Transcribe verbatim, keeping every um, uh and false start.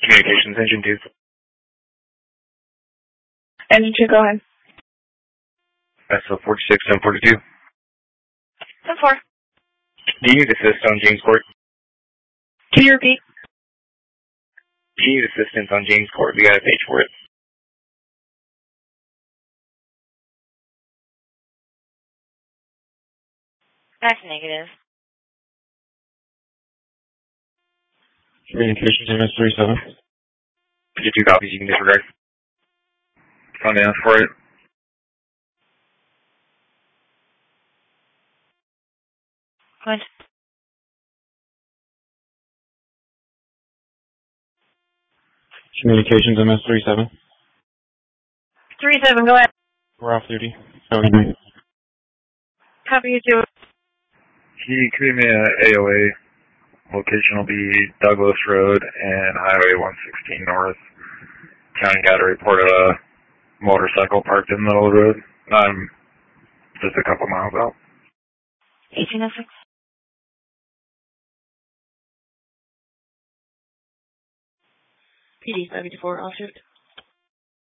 Communications, engine two. Engine two, go ahead. S L forty-six, seven forty-two. ten four. Do you need assist on James Court? Can you repeat? Do you need assistance on James Court? We got a page for it. That's negative. Communications, M S thirty-seven. fifty-two copies, you can disregard. On the ask for it. Good. Communications, M S thirty-seven. three seven, go ahead. We're off duty. seventy-nine. Copy you two. He could me an A O A. Location will be Douglas Road and Highway one sixteen North. County got a report of a motorcycle parked in the middle of the road. I'm just a couple miles out. eighteen oh six. P D seventy-four, off shift.